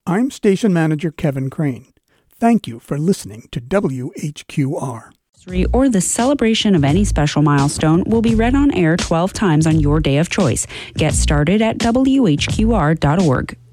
I'm Station Manager Kevin Crane. Thank you for listening to WHQR. Or the celebration of any special milestone will be read on air 12 times on your day of choice. Get started at WHQR.org.